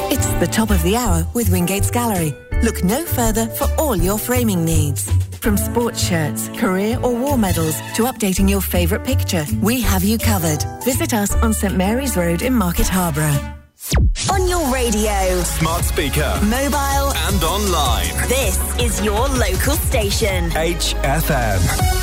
It's the top of the hour with Wingate's Gallery. Look no further for all your framing needs. From sports shirts, career or war medals to updating your favourite picture, we have you covered. Visit us on St Mary's Road in Market Harborough. On your radio, smart speaker, mobile and online. This is your local station. HFM.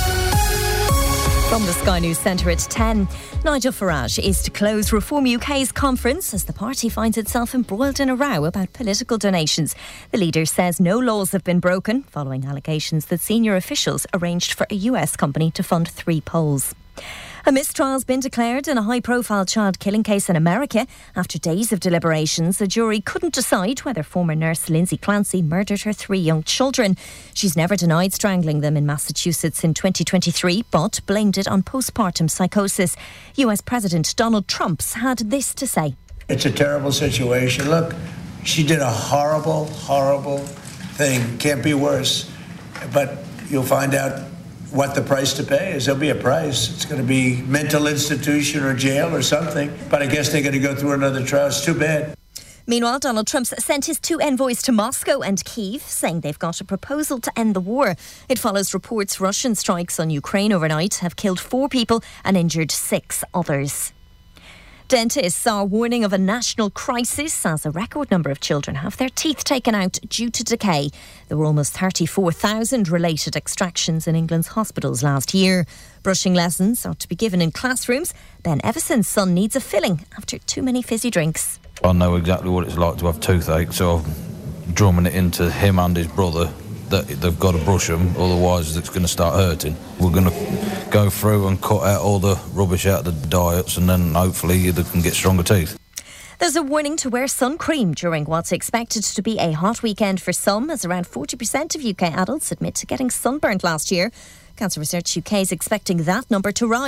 From the Sky News Centre at 10, Nigel Farage is to close Reform UK's conference as the party finds itself embroiled in a row about political donations. The leader says no laws have been broken following allegations that senior officials arranged for a US company to fund 3 polls. A mistrial's been declared in a high-profile child killing case in America. After days of deliberations, a jury couldn't decide whether former nurse Lindsay Clancy murdered her 3 young children. She's never denied strangling them in Massachusetts in 2023, but blamed it on postpartum psychosis. US President Donald Trump's had this to say. It's a terrible situation. Look, she did a horrible, horrible thing. Can't be worse. But you'll find out what the price to pay is. There'll be a price. It's going to be mental institution or jail or something. But I guess they're going to go through another trial. It's too bad. Meanwhile, Donald Trump's sent his 2 envoys to Moscow and Kyiv, saying they've got a proposal to end the war. It follows reports Russian strikes on Ukraine overnight have killed 4 people and injured 6 others. Dentists are warning of a national crisis as a record number of children have their teeth taken out due to decay. There were almost 34,000 related extractions in England's hospitals last year. Brushing lessons are to be given in classrooms. Ben Everson's son needs a filling after too many fizzy drinks. I know exactly what it's like to have toothache, so I'm drumming it into him and his brother that they've got to brush them, otherwise it's going to start hurting. We're going to go through and cut out all the rubbish out of the diets, and then hopefully they can get stronger teeth. There's a warning to wear sun cream during what's expected to be a hot weekend for some, as around 40% of UK adults admit to getting sunburnt last year. Cancer Research UK is expecting that number to rise.